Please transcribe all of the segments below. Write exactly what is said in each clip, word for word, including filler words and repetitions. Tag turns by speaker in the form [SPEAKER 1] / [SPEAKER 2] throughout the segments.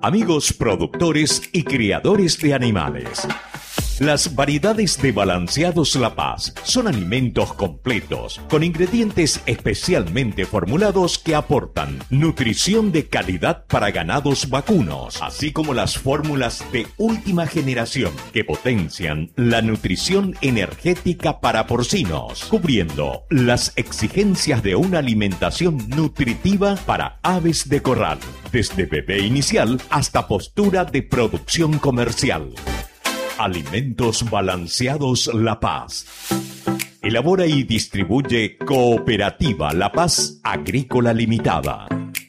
[SPEAKER 1] Amigos productores y criadores de animales. Las variedades de Balanceados La Paz son alimentos completos con ingredientes especialmente formulados que aportan nutrición de calidad para ganados vacunos, así como las fórmulas de última generación que potencian la nutrición energética para porcinos, cubriendo las exigencias de una alimentación nutritiva para aves de corral, desde bebé inicial hasta postura de producción comercial. Alimentos Balanceados La Paz. Elabora y distribuye Cooperativa La Paz Agrícola Limitada.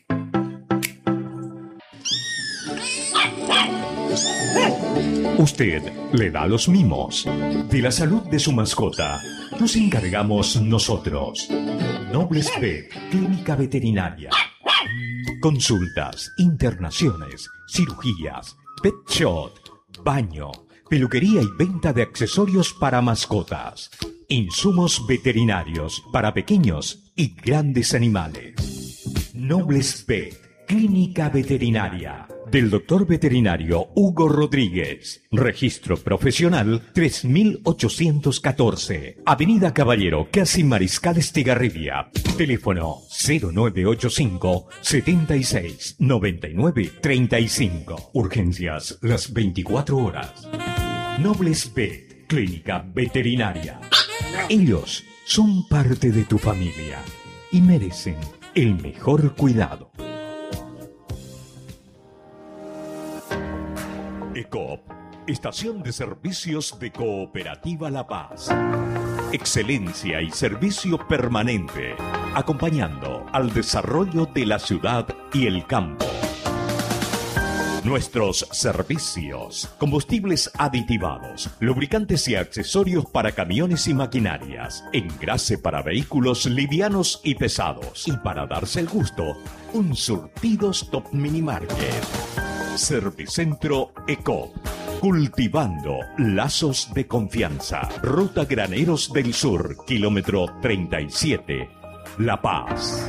[SPEAKER 1] Usted le da los mimos. De la salud de su mascota nos encargamos nosotros. Nobles Vet, Clínica Veterinaria. Consultas, internaciones, cirugías, pet shop, baño, peluquería y venta de accesorios para mascotas. Insumos veterinarios para pequeños y grandes animales. Nobles Vet, Clínica Veterinaria. Del doctor veterinario Hugo Rodríguez. Registro profesional tres mil ochocientos catorce. Avenida Caballero, casi Mariscal Estigarribia. Teléfono cero nueve ocho cinco, setenta y seis, noventa y nueve, treinta y cinco. Urgencias las veinticuatro horas. Nobles Vet, Clínica Veterinaria. Ellos son parte de tu familia y merecen el mejor cuidado. ECOP, Estación de Servicios de Cooperativa La Paz. Excelencia y servicio permanente, acompañando al desarrollo de la ciudad y el campo. Nuestros servicios: combustibles aditivados, lubricantes y accesorios para camiones y maquinarias, engrase para vehículos livianos y pesados, y para darse el gusto, un surtidos Top Mini Market. Servicentro ECOP, cultivando lazos de confianza. Ruta Graneros del Sur, kilómetro treinta y siete, La Paz.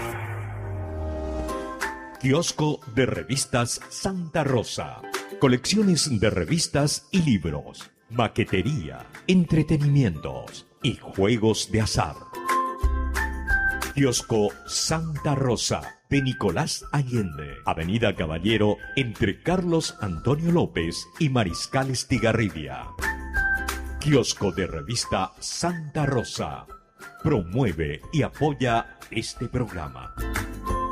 [SPEAKER 1] Kiosco de Revistas Santa Rosa. Colecciones de revistas y libros, maquetería, entretenimientos y juegos de azar. Kiosco Santa Rosa de Nicolás Allende, Avenida Caballero, entre Carlos Antonio López y Mariscal Estigarribia. Kiosco de Revista Santa Rosa promueve y apoya este programa.